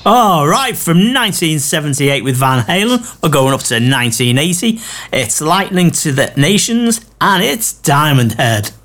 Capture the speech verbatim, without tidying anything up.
All right, from nineteen seventy-eight with Van Halen, we're going up to nineteen eighty. It's Lightning to the Nations, and it's Diamond Head.